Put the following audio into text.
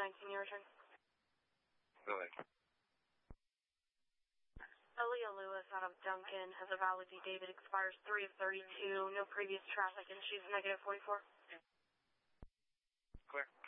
219, your return. Go ahead. Aaliyah Lewis out of Duncan has a valid D. David, expires 3 of 32, no previous traffic, and she's negative 44. Clear.